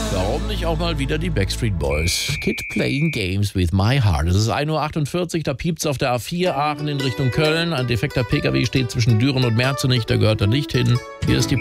Warum nicht auch mal wieder die Backstreet Boys? Kid Playing Games with My Heart. Es ist 1:48 Uhr, da piept's auf der A4 Aachen in Richtung Köln. Ein defekter PKW steht zwischen Düren und Merzenich, da gehört er nicht hin. Hier ist die